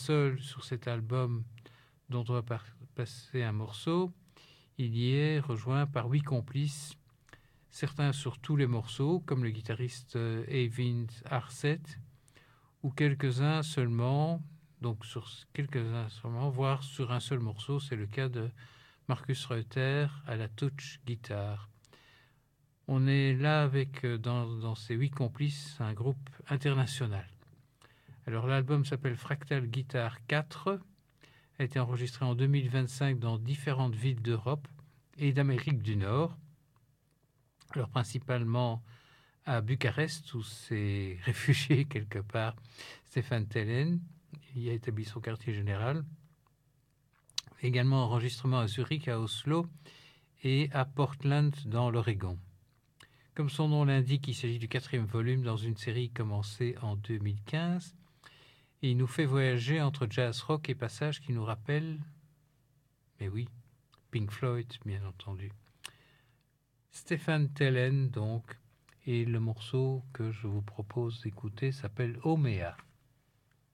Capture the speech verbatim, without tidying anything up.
seul sur cet album dont on va par- passer un morceau. Il y est rejoint par huit complices, certains sur tous les morceaux, comme le guitariste euh, Eivind Arset, ou quelques-uns seulement, donc sur quelques-uns seulement, voire sur un seul morceau. C'est le cas de Marcus Reuter à la touch guitare. On est là avec, euh, dans, dans ces huit complices, un groupe international. Alors l'album s'appelle Fractal Guitar quatre, a été enregistré en deux mille vingt-cinq dans différentes villes d'Europe et d'Amérique du Nord. Alors principalement à Bucarest, où s'est réfugié quelque part Stéphane Telen. Il y a établi son quartier général. Également enregistrement à Zurich, à Oslo et à Portland dans l'Oregon. Comme son nom l'indique, il s'agit du quatrième volume dans une série commencée en deux mille quinze. Et il nous fait voyager entre jazz rock et passages qui nous rappellent, mais oui, Pink Floyd, bien entendu. Stéphane Telen, donc, et le morceau que je vous propose d'écouter s'appelle Omea.